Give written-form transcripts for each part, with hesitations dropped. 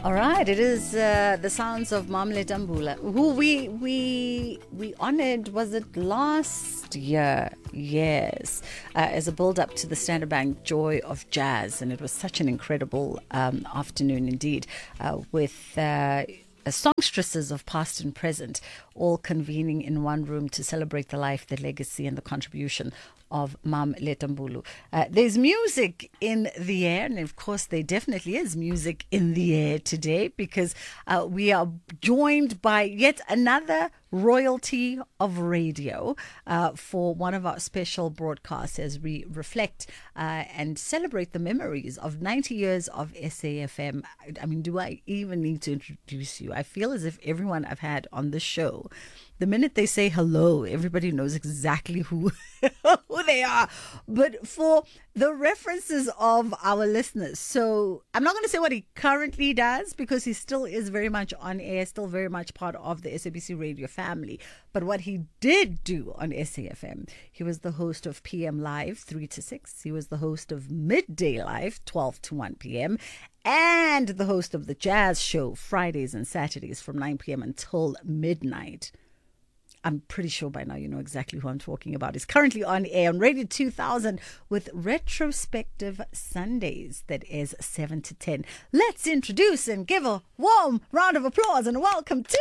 All right, it is the sounds of Mamleta Mbula, who we honored, was it last year? Yes, as a build-up to the Standard Bank Joy of Jazz, and it was such an incredible afternoon indeed, with songstresses of past and present all convening in one room to celebrate the life, the legacy, and the contribution of Mamleta Mbulu. There's music in the air, and of course there definitely is music in the air today, because we are joined by yet another royalty of radio for one of our special broadcasts as we reflect and celebrate the memories of 90 years of SAFM. I mean, do I even need to introduce you? I feel as if everyone I've had on the show, the minute they say hello, everybody knows exactly who they are. But for the references of our listeners, so I'm not going to say what he currently does, because he still is very much on air, still very much part of the SABC radio family. But what he did do on SAFM, he was the host of PM Live 3 to 6. He was the host of Midday Live 12 to 1 p.m. and the host of the Jazz Show Fridays and Saturdays from 9 p.m. until midnight. I'm pretty sure by now you know exactly who I'm talking about. He's currently on air on Radio 2000 with Retrospective Sundays that is 7 to 10. Let's introduce and give a warm round of applause and welcome to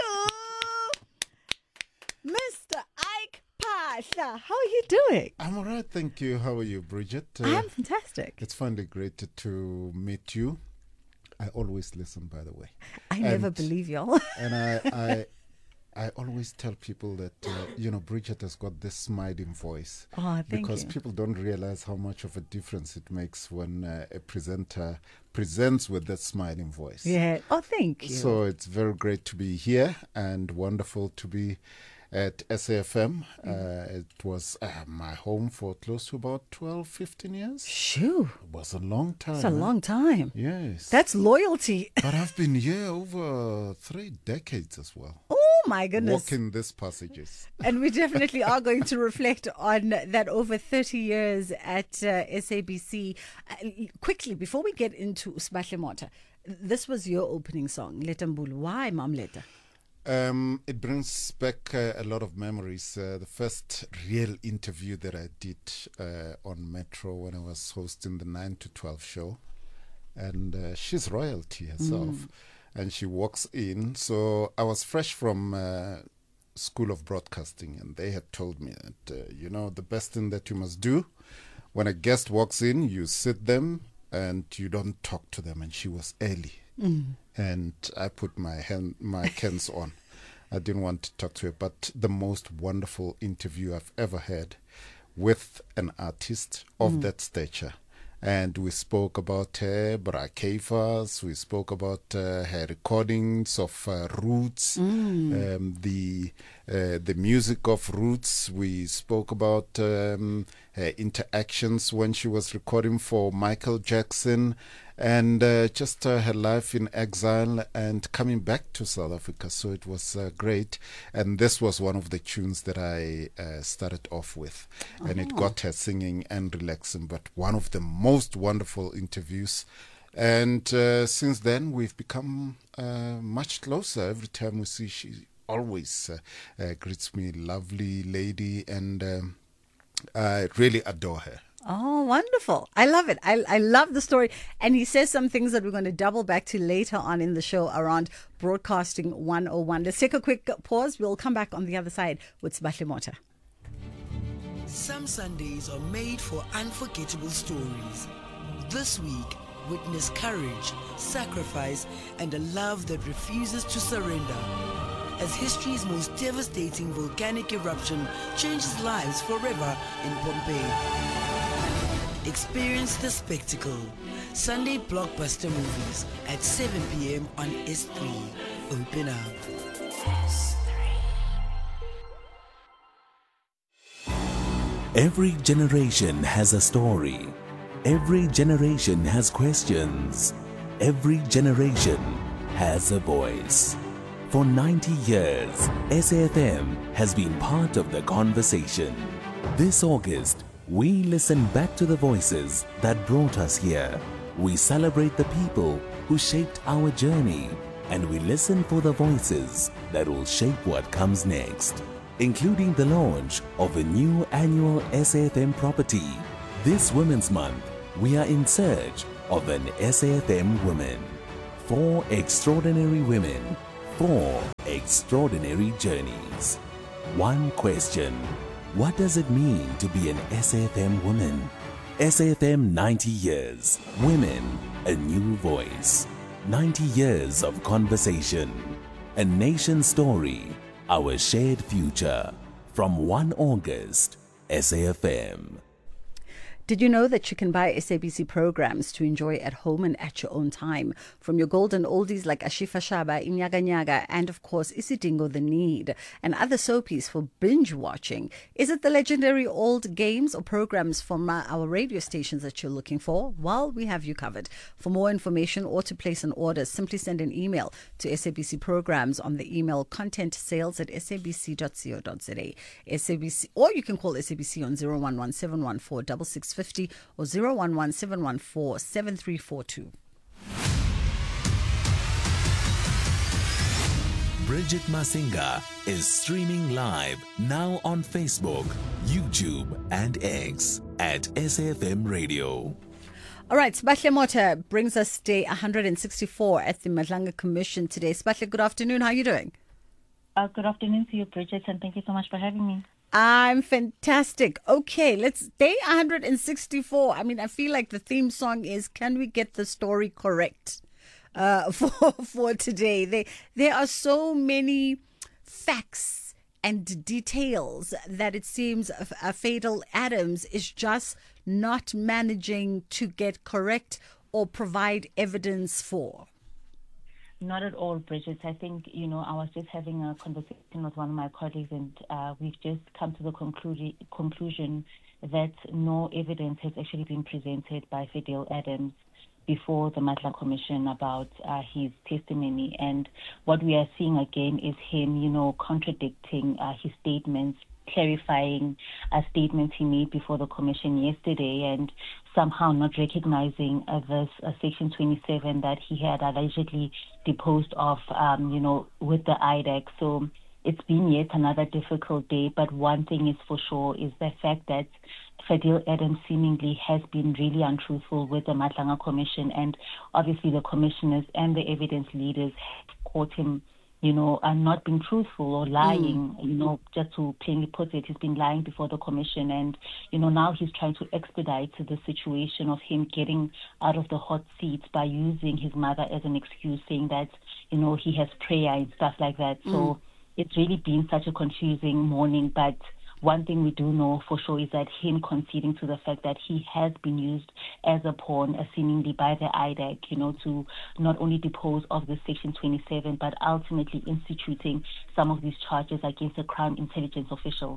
Mr. Ike Phahla. How are you doing? I'm all right, thank you. How are you, Bridget? I'm fantastic. It's finally great to meet you. I always listen, by the way. I never believe y'all. And I always tell people that, Bridget has got this smiling voice. Oh, thank you. Because people don't realize how much of a difference it makes when a presenter presents with that smiling voice. Yeah. Oh, thank you. So it's very great to be here and wonderful to be at SAFM. It was my home for close to about 12, 15 years. Shoo. It was a long time. It's a long time. Yes. That's loyalty. But I've been here over 3 decades as well. Oh, my goodness. Walking these passages. And we definitely are going to reflect on that over 30 years at SABC. Quickly, before we get into Sibahle Motha, this was your opening song, Leta Mbulu. Why Mamleta? It brings back a lot of memories. The first real interview that I did on Metro when I was hosting the 9 to 12 show. And she's royalty herself. And she walks in. So I was fresh from School of Broadcasting, and they had told me that, the best thing that you must do when a guest walks in, you sit them and you don't talk to them. And she was early. And I put my cans on. I didn't want to talk to her, but the most wonderful interview I've ever had with an artist of that stature. And we spoke about her Brakefas, we spoke about her recordings of Roots, the music of Roots. We spoke about her interactions when she was recording for Michael Jackson, and just her life in exile and coming back to South Africa. So it was great. And this was one of the tunes that I started off with. And it got her singing and relaxing, but one of the most wonderful interviews. And since then, we've become much closer. Every time we see, she always greets me, lovely lady, and I really adore her. Oh, wonderful. I love it. I love the story. And he says some things that we're going to double back to later on in the show around Broadcasting 101. Let's take a quick pause. We'll come back on the other side with Sibahle Motha. Some Sundays are made for unforgettable stories. This week, witness courage, sacrifice, and a love that refuses to surrender. As history's most devastating volcanic eruption changes lives forever in Pompeii. Experience the spectacle. Sunday blockbuster movies at 7 p.m. on S3. Open up. Every generation has a story. Every generation has questions. Every generation has a voice. For 90 years, SAFM has been part of the conversation. This August, we listen back to the voices that brought us here We celebrate the people who shaped our journey, and we listen for the voices that will shape what comes next, including the launch of a new annual SAFM property. This Women's Month, we are in search of an SAFM woman. 4 extraordinary women, 4 extraordinary journeys. One question: what does it mean to be an SAFM woman? SAFM 90 years. Women, a new voice. 90 years of conversation. A nation story. Our shared future. From 1 August, SAFM. Did you know that you can buy SABC programs to enjoy at home and at your own time? From your golden oldies like Ashifa Shaba, Inyaga Nyaga, and of course Isidingo The Need, and other soapies for binge watching. Is it the legendary old games or programs from our radio stations that you're looking for? Well, we have you covered. For more information or to place an order, simply send an email to SABC Programs on the email contentsales@sabc.co.za. SABC, or you can call SABC on 011-714-6650 or 011-714-7342. Bridget Masinga is streaming live now on Facebook, YouTube, and X at SAFM Radio. All right, Sibahle Mota brings us day 164 at the Madlanga Commission today. Sibahle, good afternoon. How are you doing? Good afternoon to you, Bridget, and thank you so much for having me. I'm fantastic. Okay, let's day 164. I mean, I feel like the theme song is "Can we get the story correct?" For today. There are so many facts and details that it seems Fatal Adams is just not managing to get correct or provide evidence for. Not at all, Bridget. I think, I was just having a conversation with one of my colleagues, and we've just come to the conclusion that no evidence has actually been presented by Fatal Adams before the Matla Commission about his testimony. And what we are seeing again is him, contradicting his statements, clarifying a statement he made before the commission yesterday, and somehow not recognizing this Section 27 that he had allegedly deposed of, with the IDAC. So it's been yet another difficult day, but one thing is for sure is the fact that Fadil Adams seemingly has been really untruthful with the Matlanga Commission, and obviously the commissioners and the evidence leaders have caught him and not being truthful or lying, just to plainly put it. He's been lying before the commission, and, now he's trying to expedite the situation of him getting out of the hot seat by using his mother as an excuse, saying that, he has prayer and stuff like that. So it's really been such a confusing morning, but one thing we do know for sure is that him conceding to the fact that he has been used as a pawn, seemingly by the IDAC, to not only depose of the Section 27, but ultimately instituting some of these charges against the crime intelligence officials.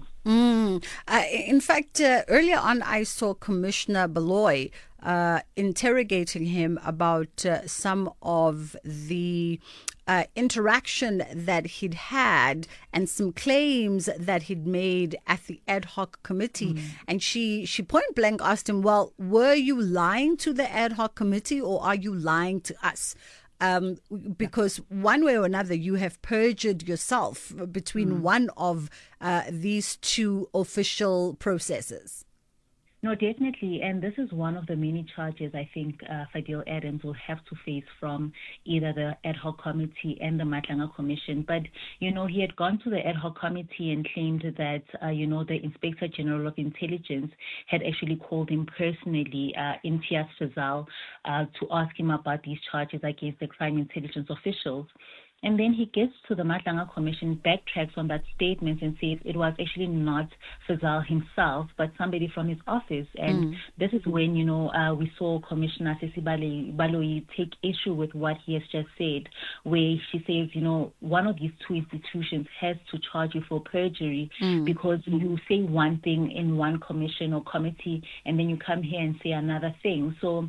In fact, earlier on, I saw Commissioner Beloy interrogating him about some of the interaction that he'd had and some claims that he'd made at the ad hoc committee. And she point blank asked him, well, were you lying to the ad hoc committee or are you lying to us? Because one way or another, you have perjured yourself between one of these two official processes. No, definitely. And this is one of the many charges I think Fadil Adams will have to face from either the ad hoc committee and the Matlanga Commission. But, he had gone to the ad hoc committee and claimed that, the Inspector General of Intelligence had actually called him personally, Imtiaz Fazal, to ask him about these charges against the crime intelligence officials. And then he gets to the Matlanga Commission, backtracks on that statement and says it was actually not Fazal himself, but somebody from his office. And this is when, we saw Commissioner Sesi Baloyi take issue with what he has just said, where she says, one of these two institutions has to charge you for perjury because you say one thing in one commission or committee and then you come here and say another thing. So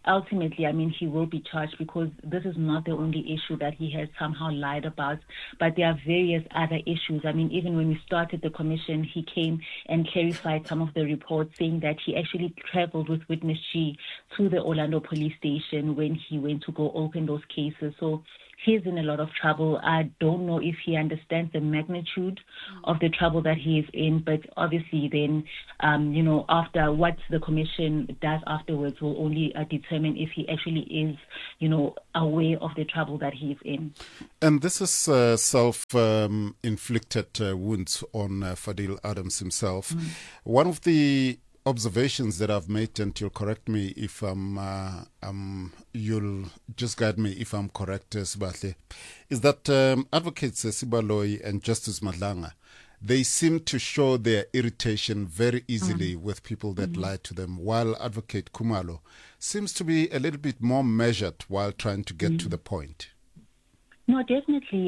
ultimately, I mean, he will be charged because this is not the only issue that he has somehow lied about, but there are various other issues. I mean, even when we started the commission, he came and clarified some of the reports, saying that he actually traveled with Witness G to the Orlando police station when he went to go open those cases. So he's in a lot of trouble. I don't know if he understands the magnitude of the trouble that he is in, but obviously then, after what the commission does afterwards will only determine if he actually is, aware of the trouble that he is in. And this is self-inflicted wounds on Fadil Adams himself. One of the observations that I've made, and you'll correct me if you'll just guide me if I'm correct, Sibahle, is that advocates Sibaloyi and Justice Madlanga, they seem to show their irritation very easily with people that lie to them, while Advocate Khumalo seems to be a little bit more measured while trying to get to the point. No, definitely.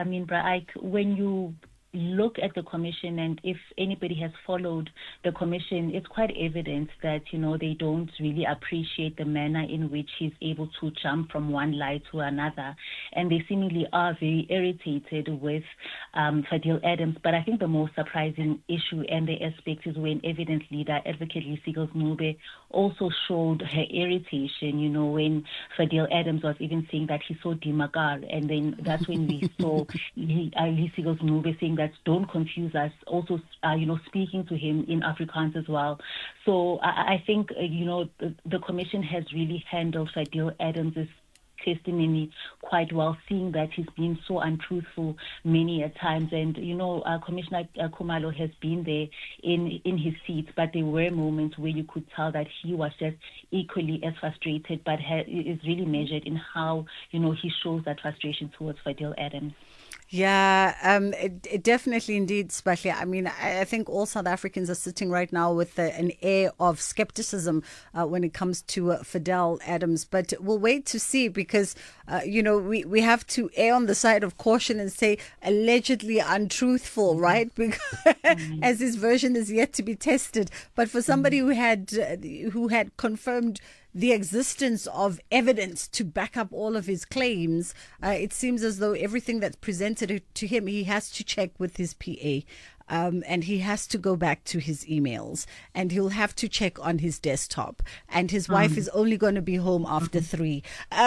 When you look at the commission, and if anybody has followed the commission, it's quite evident that, they don't really appreciate the manner in which he's able to jump from one lie to another. And they seemingly are very irritated with Fadil Adams. But I think the most surprising issue and the aspect is when evidence leader, Advocate Lisigos Ncube, also showed her irritation, when Fadil Adams was even saying that he saw Dimakar. And then that's when we saw Lisigos Ncube saying that don't confuse us, also, speaking to him in Afrikaans as well. So I think, the commission has really handled Fadil Adams' testimony quite well, seeing that he's been so untruthful many a times. And, Commissioner Khumalo has been there in his seat, but there were moments where you could tell that he was just equally as frustrated, but is really measured in how, he shows that frustration towards Fadil Adams. Yeah, it definitely indeed, especially. I mean, I think all South Africans are sitting right now with an air of skepticism when it comes to Fadil Adams. But we'll wait to see because, we have to err on the side of caution and say allegedly untruthful, right? Because as his version is yet to be tested. But for somebody who had confirmed the existence of evidence to back up all of his claims, it seems as though everything that's presented to him, he has to check with his PA. And he has to go back to his emails, and he'll have to check on his desktop. And his wife is only going to be home after 3.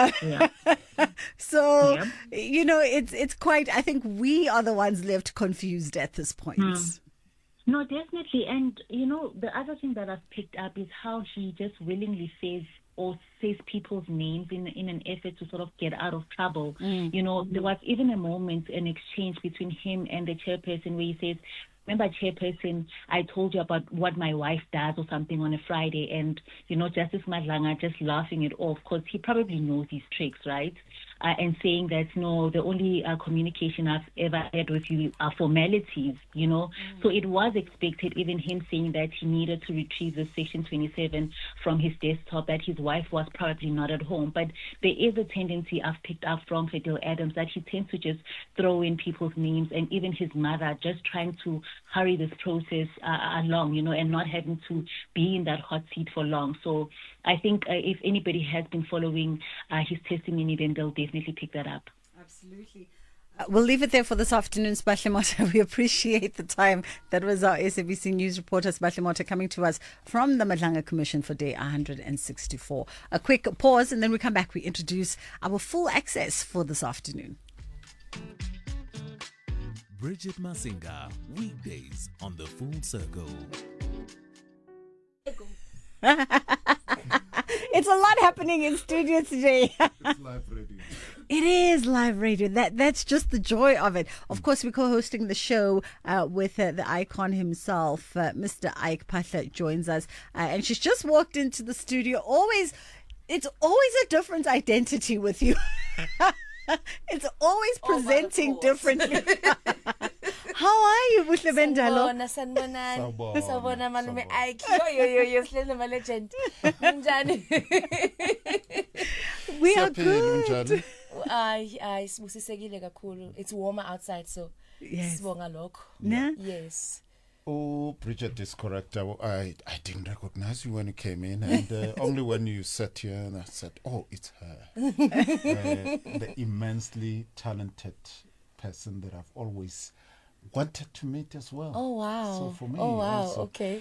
So, it's quite, I think we are the ones left confused at this point. No, definitely. And, the other thing that I've picked up is how he just willingly says people's names in an effort to sort of get out of trouble. There was even a moment, an exchange between him and the chairperson where he says, remember, chairperson, I told you about what my wife does or something on a Friday, and, Justice Madlanga just laughing it off because he probably knows these tricks, right? And saying that, no, the only communication I've ever had with you are formalities, So it was expected, even him saying that he needed to retrieve the Section 27 from his desktop, that his wife was probably not at home. But there is a tendency I've picked up from Fadil Adams that he tends to just throw in people's names, and even his mother, just trying to hurry this process along, and not having to be in that hot seat for long. So I think if anybody has been following his testimony, then they'll definitely pick that up. Absolutely. We'll leave it there for this afternoon, Sibahle Motha. We appreciate the time. That was our SABC News reporter, Sibahle Motha, coming to us from the Madlanga Commission for day 164. A quick pause, and then we come back. We introduce our full access for this afternoon. Bridget Masinga, weekdays on The Full Circle. It's a lot happening in studio today. It's live radio. It is live radio. That's just the joy of it. Of course, we're co-hosting the show with the icon himself. Mr. Ike Phahla joins us. And she's just walked into the studio. It's always a different identity with you. It's always presenting differently. How are you, Buhle Bendalo? Sabona malume Ike. Yo, Slender my legend. We are good. Sibusisekile kakhulu. It's warmer outside, so yes. Sibonga lokho. Yeah. Yes. Oh, Bridget is correct. I didn't recognize you when you came in, and only when you sat here, and I said, "Oh, it's her." The immensely talented person that I've always wanted to meet as well. Oh wow! So for me, oh wow! also, Okay.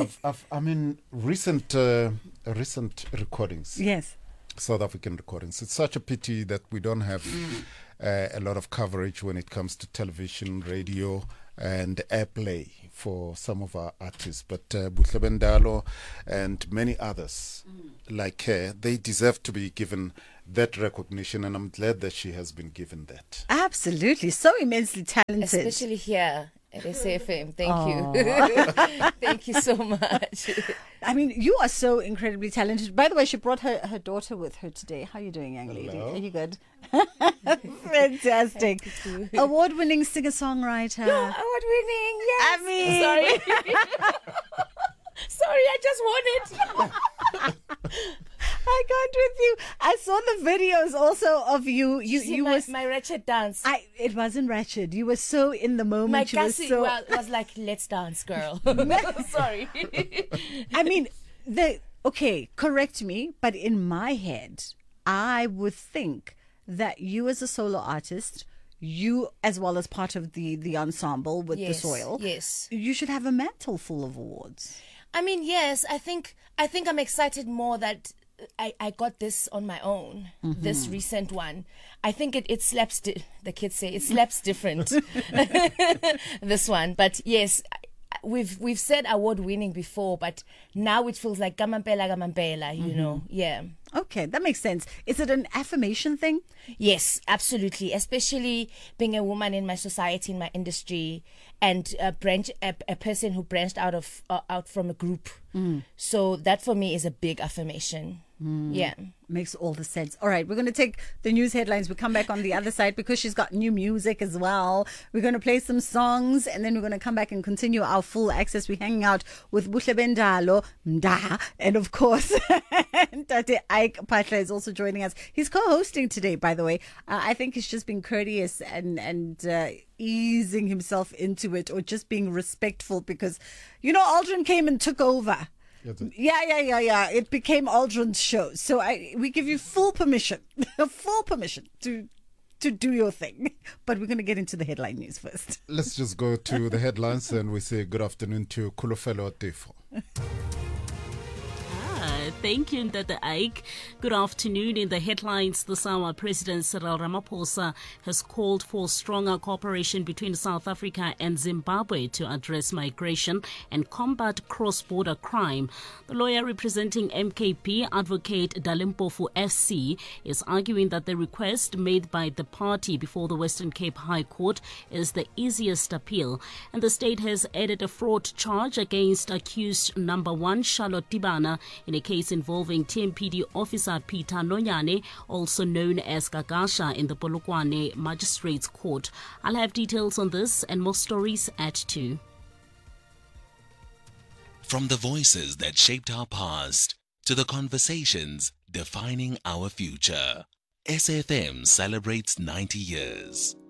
recent recordings. Yes. South African recordings. It's such a pity that we don't have a lot of coverage when it comes to television, radio, and airplay for some of our artists. But Buhle Bendalo and many others like her, they deserve to be given that recognition, and I'm glad that she has been given that. Absolutely. So immensely talented. Especially here at SAFM. Thank you. Thank you so much. I mean, you are so incredibly talented. By the way, she brought her daughter with her today. How are you doing, young lady? Hello. Are you good? Fantastic. Award-winning singer-songwriter. No, award-winning, yes. I mean... Sorry, I just won it. I can't with you. I saw the videos also of you. You was my wretched dance. It wasn't wretched. You were so in the moment. My You were Cassie so... was like, let's dance, girl. Sorry. I mean, okay, correct me, but in my head, I would think that you as a solo artist, you as well as part of the ensemble with the Soil, yes, you should have a mantle full of awards. I mean, yes, I think I'm excited more that I got this on my own, this recent one. I think it slaps, the kids say, it slaps different, this one. But yes, we've said award winning before, but now it feels like Gamampela, you know, yeah. Okay, that makes sense. Is it an affirmation thing? Yes, absolutely. Especially being a woman in my society, in my industry, and a person who branched out from a group. So that for me is a big affirmation. Yeah. Makes all the sense. All right, we're going to take the news headlines. We'll come back on the other side because she's got new music as well. We're going to play some songs and then we're going to come back and continue our full access. We're hanging out with Buhle Bendalo, Mda, and of course, Tate Ike Patla is also joining us. He's co-hosting today, by the way. I think he's just being courteous and easing himself into it, or just being respectful because, you know, Aldrin came and took over. Yeah. It became Aldrin's show. So we give you full permission to do your thing. But we're going to get into the headline news first. Let's just go to the headlines and we say good afternoon to Kulofelo Tefo. Thank you, Ndata Ike. Good afternoon. In the headlines this hour, President Cyril Ramaphosa has called for stronger cooperation between South Africa and Zimbabwe to address migration and combat cross-border crime. The lawyer representing MKP, Advocate Dalimpofu SC, is arguing that the request made by the party before the Western Cape High Court is the easiest appeal. And the state has added a fraud charge against accused number 1, Charlotte Tibana, in a case involving TMPD officer Peter Nonyane, also known as Gagasha, in the Polokwane Magistrates Court. I'll have details on this and more stories at 2. From the voices that shaped our past to the conversations defining our future, SAFM celebrates 90 years.